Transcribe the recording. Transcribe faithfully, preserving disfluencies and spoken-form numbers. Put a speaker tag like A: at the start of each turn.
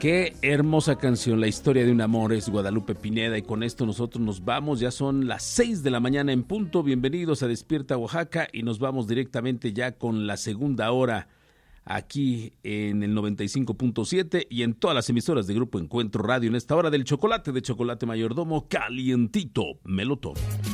A: Qué hermosa canción, La historia de un amor, es Guadalupe Pineda, y con esto nosotros nos vamos. Ya son las seis de la mañana en punto. Bienvenidos a Despierta Oaxaca y nos vamos directamente ya con la segunda hora aquí en el noventa y cinco punto siete y en todas las emisoras de Grupo Encuentro Radio en esta hora del chocolate de Chocolate Mayordomo, calientito me lo tomo.